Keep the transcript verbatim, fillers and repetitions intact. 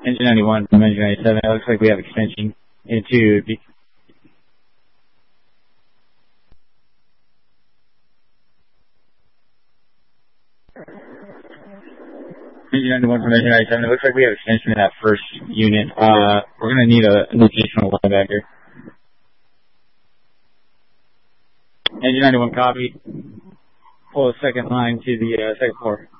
Engine ninety-one from engine ninety-seven. It looks like we have extension into... B- Engine ninety-one from engine ninety-seven. It looks like we have extension in that first unit. Uh, we're going to need a, an additional linebacker. Engine ninety-one, copy. Pull a second line to the uh, second floor.